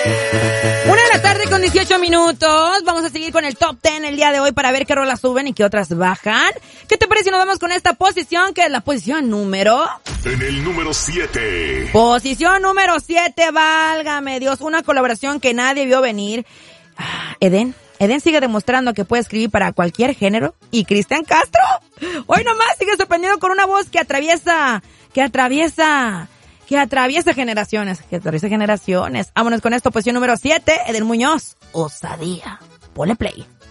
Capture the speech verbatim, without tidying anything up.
Una de la tarde con dieciocho minutos. Vamos a seguir con el top diez el día de hoy para ver qué rolas suben y qué otras bajan. ¿Qué te parece si nos vamos con esta posición, que es la posición número... En el número siete. Posición número siete, válgame Dios. Una colaboración que nadie vio venir. Ah, Eden. Eden sigue demostrando que puede escribir para cualquier género. ¿Y Cristian Castro? Hoy nomás sigue sorprendiendo con una voz que atraviesa, que atraviesa, que atraviesa generaciones, que atraviesa generaciones. Vámonos con esto, posición número siete, Eden Muñoz, Osadía. Ponle play.